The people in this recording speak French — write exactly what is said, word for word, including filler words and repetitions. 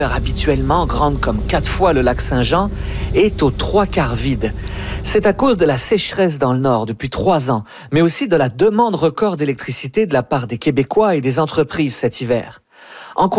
habituellement grande comme quatre fois le lac Saint-Jean, est aux trois quarts vide. C'est à cause de la sécheresse dans le Nord depuis trois ans, mais aussi de la demande record d'électricité de la part des Québécois et des entreprises cet hiver. En